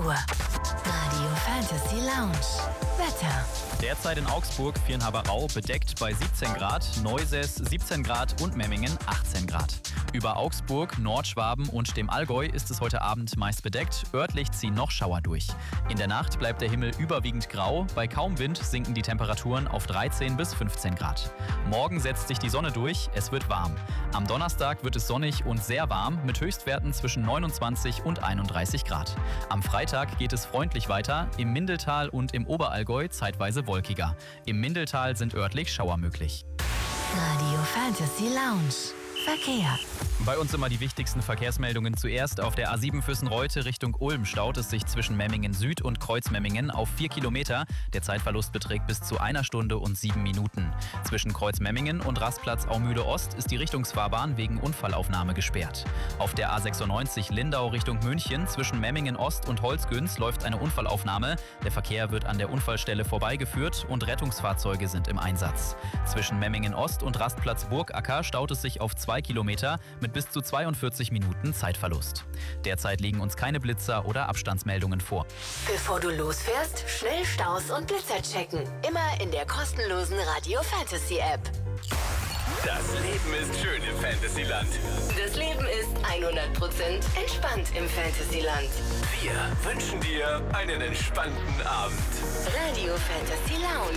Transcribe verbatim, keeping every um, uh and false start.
Uhr. Radio Fantasy Lounge. Wetter. Derzeit in Augsburg, Viernhaber-Rau, bedeckt bei siebzehn Grad, Neusäß siebzehn Grad und Memmingen achtzehn Grad. Über Augsburg, Nordschwaben und dem Allgäu ist es heute Abend meist bedeckt, örtlich ziehen noch Schauer durch. In der Nacht bleibt der Himmel überwiegend grau, bei kaum Wind sinken die Temperaturen auf dreizehn bis fünfzehn Grad. Morgen setzt sich die Sonne durch, es wird warm. Am Donnerstag wird es sonnig und sehr warm, mit Höchstwerten zwischen neunundzwanzig und einunddreißig Grad. Am Freitag geht es freundlich weiter, im Mindeltal und im Oberallgäu zeitweise wolkiger. Im Mindeltal sind örtlich Schauer möglich. Radio Fantasy Lounge. Verkehr. Bei uns immer die wichtigsten Verkehrsmeldungen zuerst. Auf der A sieben Füssen-Reutte Richtung Ulm staut es sich zwischen Memmingen Süd und Kreuzmemmingen auf vier Kilometer. Der Zeitverlust beträgt bis zu einer Stunde und sieben Minuten. Zwischen Kreuzmemmingen und Rastplatz Aumühle Ost ist die Richtungsfahrbahn wegen Unfallaufnahme gesperrt. Auf der A sechsundneunzig Lindau Richtung München zwischen Memmingen Ost und Holzgünz läuft eine Unfallaufnahme. Der Verkehr wird an der Unfallstelle vorbeigeführt und Rettungsfahrzeuge sind im Einsatz. Zwischen Memmingen Ost und Rastplatz Burgacker staut es sich auf zwei Kilometer mit bis zu zweiundvierzig Minuten Zeitverlust. Derzeit liegen uns keine Blitzer oder Abstandsmeldungen vor. Bevor du losfährst, schnell Staus und Blitzer checken. Immer in der kostenlosen Radio Fantasy App. Das Leben ist schön im Fantasyland. Das Leben ist hundert Prozent entspannt im Fantasyland. Wir wünschen dir einen entspannten Abend. Radio Fantasy Lounge.